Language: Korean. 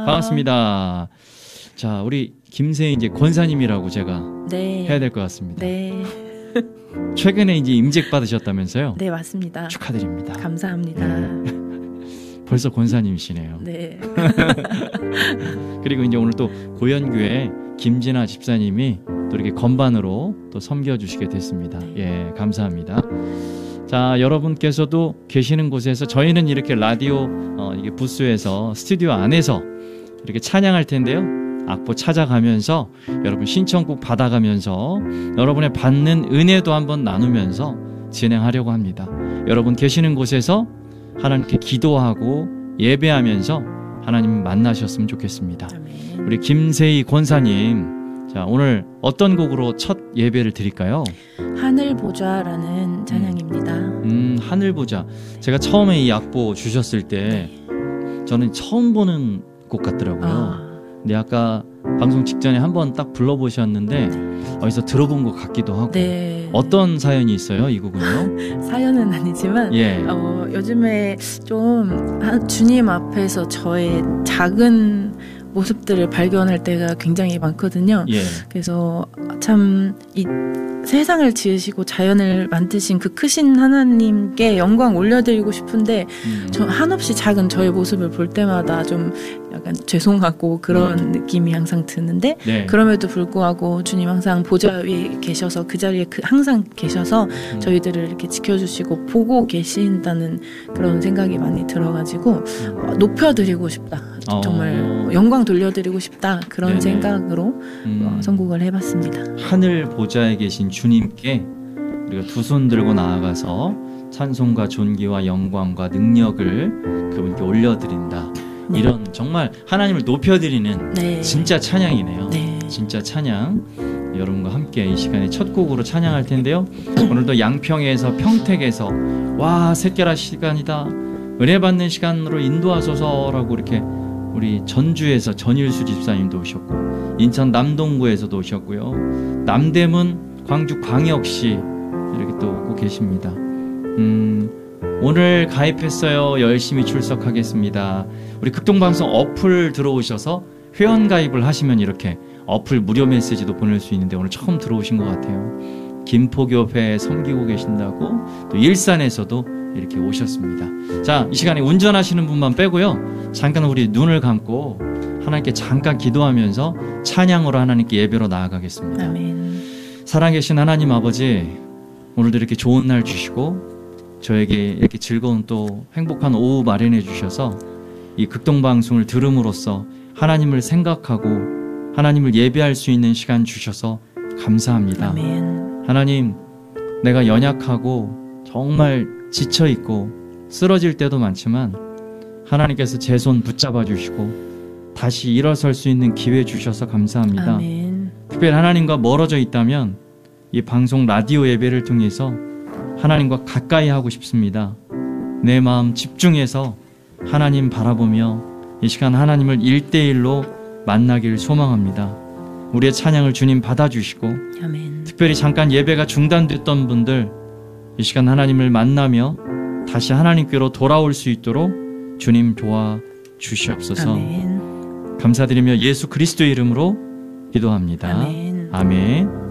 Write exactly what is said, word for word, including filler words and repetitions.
반갑습니다. 자, 우리 김세희 이제 권사님이라고 제가 네. 해야 될 것 같습니다. 네. 최근에 이제 임직 받으셨다면서요? 네, 맞습니다. 축하드립니다. 감사합니다. 네. 벌써 권사님이시네요. 네. 그리고 이제 오늘 또 고현교회 김진아 집사님이 또 이렇게 건반으로 또 섬겨주시게 됐습니다. 네. 예, 감사합니다. 자, 여러분께서도 계시는 곳에서 저희는 이렇게 라디오 어, 이게 부스에서 스튜디오 안에서 이렇게 찬양할 텐데요. 악보 찾아가면서 여러분 신청곡 받아가면서 여러분의 받는 은혜도 한번 나누면서 진행하려고 합니다. 여러분 계시는 곳에서 하나님께 기도하고 예배하면서 하나님 만나셨으면 좋겠습니다. 아멘. 우리 김세희 권사님, 자, 오늘 어떤 곡으로 첫 예배를 드릴까요? 하늘 보좌라는 찬양입니다. 음, 하늘 보자. 제가 처음에 이 악보 주셨을 때 저는 처음 보는 곡 같더라고요. 아. 근데 아까 방송 직전에 한번 딱 불러보셨는데 네. 어디서 들어본 것 같기도 하고. 네. 어떤 사연이 있어요, 이 곡은요? 사연은 아니지만 예. 어, 요즘에 좀 주님 앞에서 저의 작은 모습들을 발견할 때가 굉장히 많거든요. 예. 그래서 참 이 세상을 지으시고 자연을 만드신 그 크신 하나님께 영광 올려드리고 싶은데 음. 저 한없이 작은 저의 모습을 볼 때마다 좀 약간 죄송하고 그런 음. 느낌이 항상 드는데 네. 그럼에도 불구하고 주님 항상 보좌 위에 계셔서 그 자리에 그 항상 계셔서 음. 저희들을 이렇게 지켜주시고 보고 계신다는 그런 생각이 많이 들어가지고 어, 높여드리고 싶다. 어. 정말 영광 돌려드리고 싶다. 그런 네네. 생각으로 음. 어, 선곡을 해봤습니다. 하늘 보좌에 계신 주님께 우리가 두 손 들고 나아가서 찬송과 존귀와 영광과 능력을 그분께 올려드린다. 네. 이런 정말 하나님을 높여드리는 네. 진짜 찬양이네요. 네. 진짜 찬양. 여러분과 함께 이 시간에 첫 곡으로 찬양할 텐데요. 오늘도 양평에서 평택에서 와 새끼라 시간이다. 은혜 받는 시간으로 인도하소서라고 이렇게 우리 전주에서 전일수 집사님도 오셨고 인천 남동구에서도 오셨고요. 남대문 광주 광역시 이렇게 또 오고 계십니다. 음, 오늘 가입했어요. 열심히 출석하겠습니다. 우리 극동방송 어플 들어오셔서 회원 가입을 하시면 이렇게 어플 무료 메시지도 보낼 수 있는데 오늘 처음 들어오신 것 같아요. 김포교회 섬기고 계신다고 또 일산에서도 이렇게 오셨습니다. 자, 이 시간에 운전하시는 분만 빼고요. 잠깐 우리 눈을 감고 하나님께 잠깐 기도하면서 찬양으로 하나님께 예배로 나아가겠습니다. 아멘. 살아계신 하나님 아버지, 오늘도 이렇게 좋은 날 주시고 저에게 이렇게 즐거운 또 행복한 오후 마련해 주셔서 이 극동방송을 들음으로써 하나님을 생각하고 하나님을 예배할 수 있는 시간 주셔서 감사합니다. 아멘. 하나님, 내가 연약하고 정말 지쳐있고 쓰러질 때도 많지만 하나님께서 제 손 붙잡아 주시고 다시 일어설 수 있는 기회 주셔서 감사합니다. 아멘. 특별히 하나님과 멀어져 있다면 이 방송 라디오 예배를 통해서 하나님과 가까이 하고 싶습니다. 내 마음 집중해서 하나님 바라보며 이 시간 하나님을 일대일로 만나길 소망합니다. 우리의 찬양을 주님 받아주시고 아멘. 특별히 잠깐 예배가 중단됐던 분들 이 시간 하나님을 만나며 다시 하나님께로 돌아올 수 있도록 주님 도와주시옵소서. 아멘. 감사드리며 예수 그리스도의 이름으로 기도합니다. 아멘. 아멘.